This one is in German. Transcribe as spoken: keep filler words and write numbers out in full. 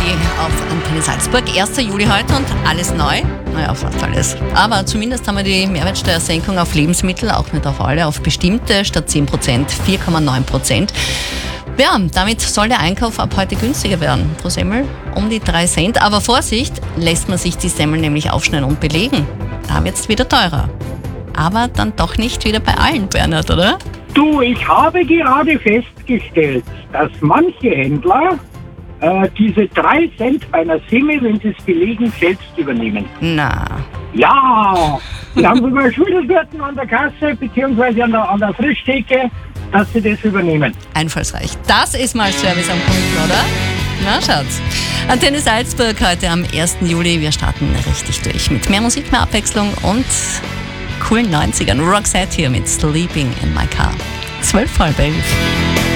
Juli auf Antenne Salzburg. erster Juli heute und alles neu. Naja, fast alles. Aber zumindest haben wir die Mehrwertsteuersenkung auf Lebensmittel, auch nicht auf alle, auf bestimmte, statt zehn Prozent, vier Komma neun Prozent. Ja, damit soll der Einkauf ab heute günstiger werden. Pro Semmel um die drei Cent. Aber Vorsicht, lässt man sich die Semmel nämlich aufschneiden und belegen, da wird es wieder teurer. Aber dann doch nicht wieder bei allen, Bernhard, oder? Du, ich habe gerade festgestellt, dass manche Händler äh, diese drei Cent bei einer Semmel, wenn sie es belegen, selbst übernehmen. Na. Ja, wir haben sogar Schultergürten an der Kasse beziehungsweise an der, an der Frischtheke, dass sie das übernehmen. Einfallsreich. Das ist mal Service am Kunden, oder? Na, schaut's. Antenne Salzburg heute am ersten Juli. Wir starten richtig durch mit mehr Musik, mehr Abwechslung und coolen neunzigern. Roxette hier mit Sleeping in My Car. Zwölf halb elf.